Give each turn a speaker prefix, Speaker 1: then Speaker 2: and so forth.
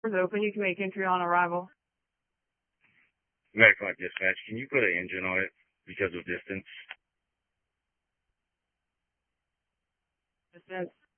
Speaker 1: Doors open. You can make entry on arrival.
Speaker 2: Medical dispatch, can you put an engine on it because of distance?
Speaker 1: Distance.